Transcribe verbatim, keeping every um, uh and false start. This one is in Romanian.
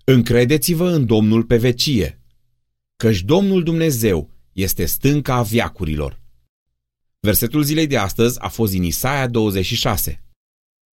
Încredeți-vă în Domnul pe vecie, căci Domnul Dumnezeu este stânca veacurilor. Versetul zilei de astăzi a fost din Isaia douăzeci și șase.